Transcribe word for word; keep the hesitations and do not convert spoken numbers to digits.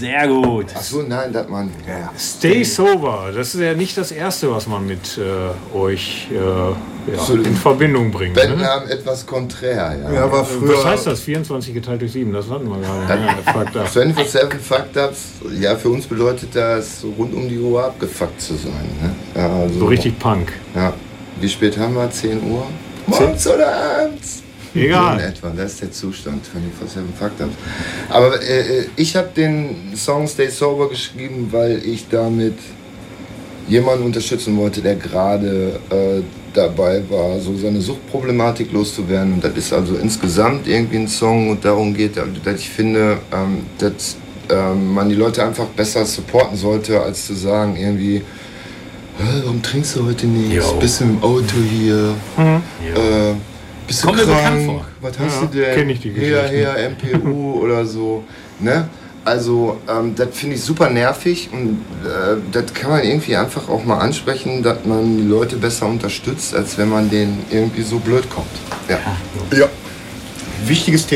Sehr gut. Achso, nein, das man. Ja. Stay Sober, das ist ja nicht das Erste, was man mit äh, euch äh, ja, in Verbindung bringt. Bandnamen ne? Etwas konträr, ja. ja war früher was heißt das? vierundzwanzig geteilt durch sieben, das hatten wir gerade. Ja, fucked up. vierundzwanzig sieben Fucked Ups, ja, für uns bedeutet das, rund um die Uhr abgefuckt zu sein. Ne? Ja, also, so richtig Punk. Ja. Wie spät haben wir? zehn Uhr? Morgens oder abends? Egal. In etwa, das ist der Zustand, vierundzwanzig sieben Fucked Ups. Aber äh, ich habe den Song Stay Sober geschrieben, weil ich damit jemanden unterstützen wollte, der gerade äh, dabei war, so seine Suchtproblematik loszuwerden. Und das ist also insgesamt irgendwie ein Song und darum geht, dass ich finde, ähm, dass ähm, man die Leute einfach besser supporten sollte, als zu sagen irgendwie, warum trinkst du heute nichts? Jo. Bist du im Auto hier? Mhm. Äh, bist du Kommt mir bekannt krank? vor. Was hast Ja, du denn? kenn ich die Her, Geschichten. her, M P U oder so. Ne? Also, ähm, das finde ich super nervig und äh, das kann man irgendwie einfach auch mal ansprechen, dass man die Leute besser unterstützt, als wenn man denen irgendwie so blöd kommt. Ja. ja. Wichtiges Thema.